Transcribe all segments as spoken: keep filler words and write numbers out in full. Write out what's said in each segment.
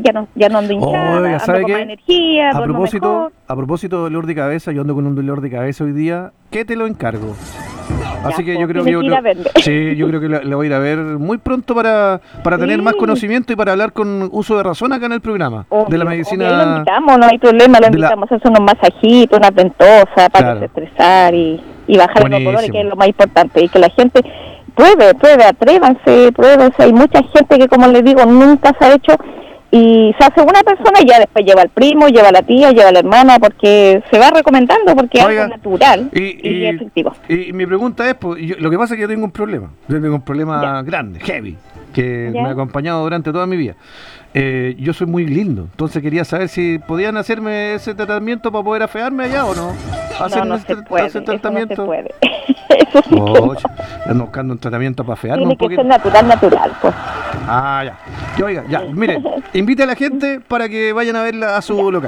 ya no, ya no ando hinchada, Oiga, ando ¿sabe con qué? más energía, A duermo propósito, mejor. a propósito del dolor de cabeza, yo ando con un dolor de cabeza hoy día, ¿qué te lo encargo? Así Ya, que pues, yo creo tiene que, que ir yo- a verme. sí, yo creo que la, la voy a ir a ver muy pronto para, para tener más Sí. conocimiento y para hablar con uso de razón acá en el programa Obvio, de la obvio, ahí lo medicina. invitamos, no hay problema, lo de la- invitamos a hacer unos masajitos, unas ventosas para Claro. desestresar y, y bajar los dolores, Buenísimo. que es lo más importante, y que la gente pruebe, pruebe, atrévanse, pruébense. Hay mucha gente que, como les digo, nunca se ha hecho y se hace una persona y ya después lleva al primo, lleva a la tía, lleva a la hermana, porque se va recomendando, porque es Oiga, algo natural y, y, y- efectivo. y mi pregunta es, pues, yo- lo que pasa es que yo tengo un problema, yo tengo un problema Ya. grande, heavy, que Ya. me ha acompañado durante toda mi vida. Eh, yo soy muy lindo, entonces quería saber si podían hacerme ese tratamiento para poder afearme allá o no. ¿Hacen No, no este- se puede, ese eso no se tratamiento? puede. Eso sí que no. Oye, ando buscando un tratamiento para afearme Tiene un que poquito. ser natural, natural, pues. Ah, ya. Ya, oiga, ya, mire, invite a la gente para que vayan a verla a su local.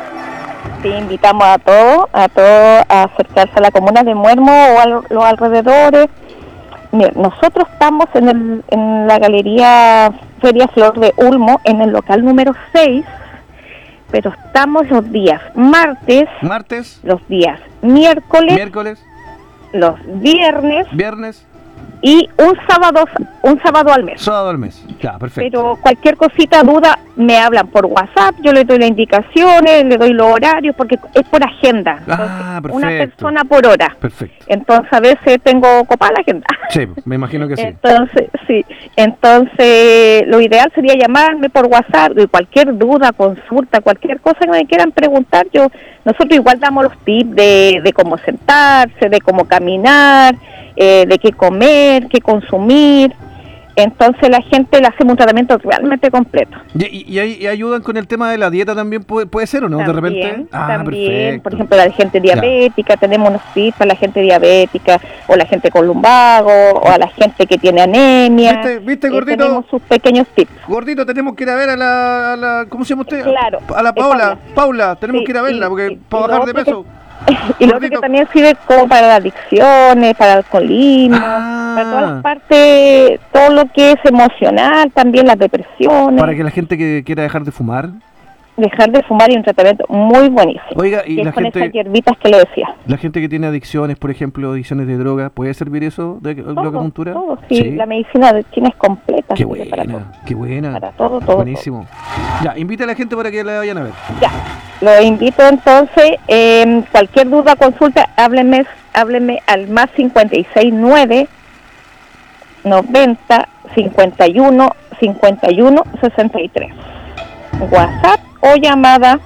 Sí, invitamos a todos, a todos a acercarse a la comuna de Muermo o a lo- los alrededores. Mira, nosotros estamos en, el, en la galería Feria Flor de Ulmo, en el local número seis, pero estamos los días martes, Martes, los días miércoles, miércoles, los viernes viernes, y un sábado, un sábado al mes. sábado al mes. Ya, perfecto. Pero cualquier cosita, duda, me hablan por WhatsApp, yo les doy las indicaciones, les doy los horarios, porque es por agenda. Ah, Entonces, una perfecto. persona por hora. Perfecto. Entonces a veces tengo copada la agenda. Sí, me imagino que sí. Entonces, sí. Entonces, lo ideal sería llamarme por WhatsApp, y cualquier duda, consulta, cualquier cosa que me quieran preguntar, yo nosotros igual damos los tips de, de cómo sentarse, de cómo caminar, eh, de qué comer, qué consumir. Entonces la gente le hacemos un tratamiento realmente completo. ¿Y, y, y ahí- y ayudan con el tema de la dieta también? ¿Puede, puede ser o no? de repente. También, Ah, también, perfecto. por ejemplo, la gente diabética, tenemos unos tips para la gente diabética, o la gente con lumbago, o a la gente que tiene anemia. ¿Viste, viste Eh, gordito? tenemos sus pequeños tips. Gordito, tenemos que ir a ver a la, a la- ¿cómo se llama usted? Claro, A la es Paula. Paula. Paula, tenemos Sí, que ir a verla y- porque y- para y lo bajar de otro que- peso. Y lo otro Gordito. que también sirve como para las adicciones, para el alcoholismo, Ah. para todas las partes, todo lo que es emocional, también las depresiones. Para que la gente que quiera dejar de fumar. Dejar de fumar y un tratamiento muy buenísimo. Oiga, y que la es con gente- esas hierbitas que le decía. La gente que tiene adicciones, por ejemplo, adicciones de droga, ¿puede servir eso de la Todo, acupuntura? todo, sí, la medicina de China es completa. Qué sirve para todo. buena, qué buena. Para todo, todo, Buenísimo. Ya, invita a la gente para que la vayan a ver. Ya, lo invito entonces, eh, cualquier duda, consulta, hábleme, hábleme al más cincuenta y seis nueve noventa cincuenta y uno cincuenta y uno sesenta y tres. WhatsApp o llamada,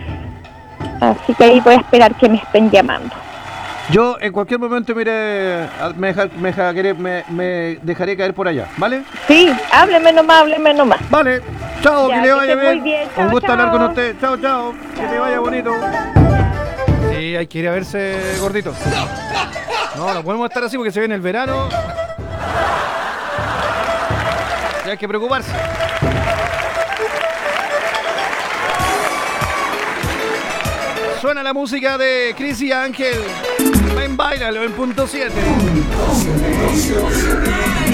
así que ahí voy a esperar que me estén llamando. Yo en cualquier momento mire, a- me, deja- me, dejaré, me, me dejaré caer por allá, ¿vale? Sí, hábleme nomás, hábleme nomás. Vale, chao, Ya, que que le vaya esté muy bien. bien, Un chao, gusto hablar chao. con usted. Chao, chao. Que te vaya bonito. Sí, hay que ir a verse gordito. No, no podemos estar así porque se viene el verano. Y hay que preocuparse. Suena la música de Chris y Ángel. Ven, bailalo en punto siete.